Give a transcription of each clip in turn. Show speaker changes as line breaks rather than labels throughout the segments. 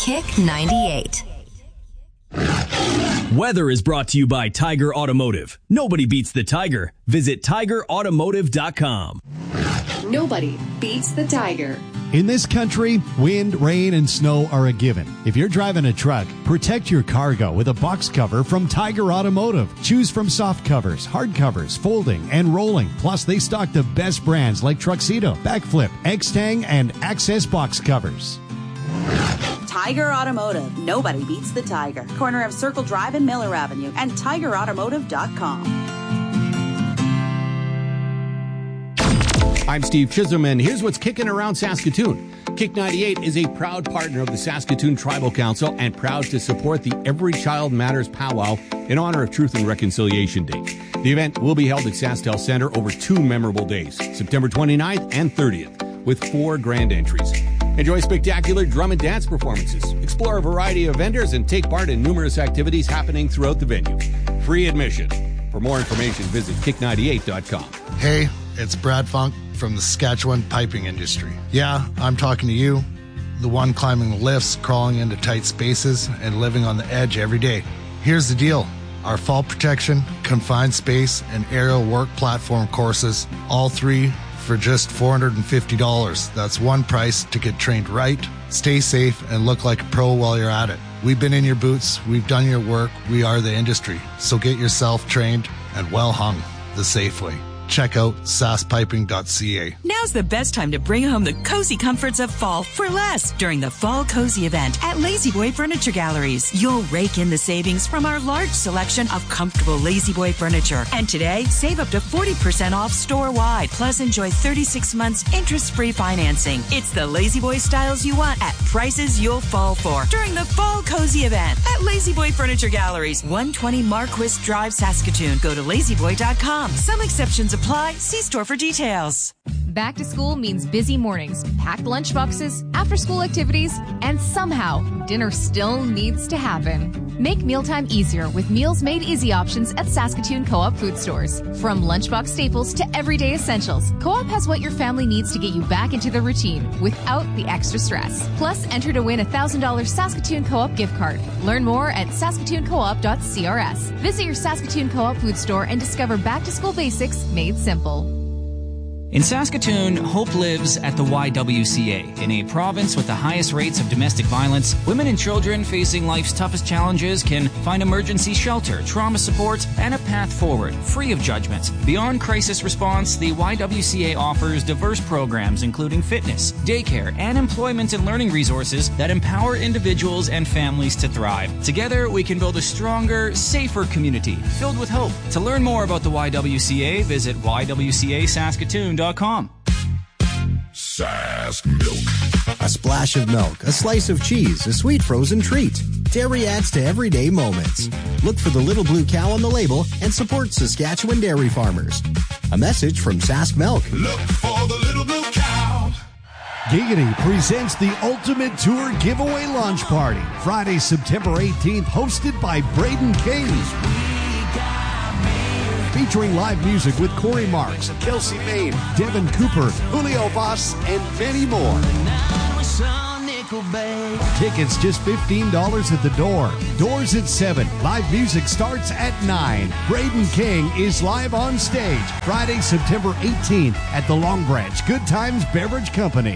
Kick 98.
Weather is brought to you by Tiger Automotive. Nobody beats the Tiger. Visit tigerautomotive.com.
Nobody beats the Tiger.
In this country, wind, rain, and snow are a given. If you're driving a truck, protect your cargo with a box cover from Tiger Automotive. Choose from soft covers, hard covers, folding, and rolling. Plus, they stock the best brands like Truxedo, Backflip, X-Tang, and Access box covers.
Tiger Automotive. Nobody beats the Tiger. Corner of Circle Drive and Miller Avenue and tigerautomotive.com.
I'm Steve Chisholm, and here's what's kicking around Saskatoon. Kick 98 is a proud partner of the Saskatoon Tribal Council and proud to support the Every Child Matters powwow in honor of Truth and Reconciliation Day. The event will be held at SaskTel Centre over 2 memorable days, September 29th and 30th, with 4 grand entries. Enjoy spectacular drum and dance performances, explore a variety of vendors, and take part in numerous activities happening throughout the venue. Free admission. For more information, visit kick98.com.
Hey, it's Brad Funk from the Saskatchewan piping industry. Yeah, I'm talking to you, the one climbing the lifts, crawling into tight spaces, and living on the edge every day. Here's the deal. Our fall protection, confined space, and aerial work platform courses, all 3 for just $450. That's one price to get trained right, stay safe, and look like a pro while you're at it. We've been in your boots, we've done your work, we are the industry. So get yourself trained and well hung the safe way. Check out saspiping.ca.
Now's the best time to bring home the cozy comforts of fall for less during the Fall Cozy event at Lazy Boy Furniture Galleries. You'll rake in the savings from our large selection of comfortable Lazy Boy furniture. And today, save up to 40% off store-wide. Plus, enjoy 36 months interest-free financing. It's the Lazy Boy styles you want at prices you'll fall for during the Fall Cozy event at Lazy Boy Furniture Galleries, 120 Marquis Drive, Saskatoon. Go to lazyboy.com. Some exceptions apply. See store for details.
Back to school means busy mornings, packed lunch boxes, after-school activities, and somehow dinner still needs to happen. Make mealtime easier with Meals Made Easy options at Saskatoon Co-op food stores. From lunchbox staples to everyday essentials, Co-op has what your family needs to get you back into the routine without the extra stress. Plus, enter to win a $1,000 Saskatoon Co-op gift card. Learn more at saskatooncoop.crs. Visit your Saskatoon Co-op food store and discover back-to-school basics made simple.
In Saskatoon, hope lives at the YWCA. In a province with the highest rates of domestic violence, women and children facing life's toughest challenges can find emergency shelter, trauma support, and a path forward, free of judgment. Beyond crisis response, the YWCA offers diverse programs including fitness, daycare, and employment and learning resources that empower individuals and families to thrive. Together, we can build a stronger, safer community filled with hope. To learn more about the YWCA, visit ywcasaskatoon.com.
Sask Milk.
A splash of milk, a slice of cheese, a sweet frozen treat. Dairy adds to everyday moments. Look for the little blue cow on the label and support Saskatchewan dairy farmers. A message from Sask Milk.
Look for the little blue cow.
Giggity presents the Ultimate Tour Giveaway Launch Party, Friday, September 18th, hosted by Braden King. Featuring live music with Corey Marks, Kelsey Main, Devin Cooper, Julio Voss, and many more. Tickets just $15 at the door. Doors at 7. Live music starts at 9. Braden King is live on stage Friday, September 18th at the Long Branch Good Times Beverage Company.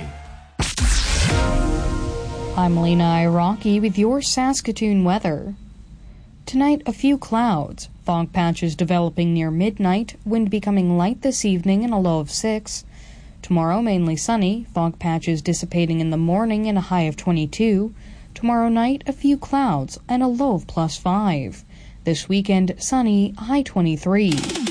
I'm Lena Iraqi with your Saskatoon weather. Tonight, a few clouds. Fog patches developing near midnight, wind becoming light this evening and a low of 6. Tomorrow, mainly sunny, fog patches dissipating in the morning and a high of 22. Tomorrow night, a few clouds and a low of +5. This weekend, sunny, high 23.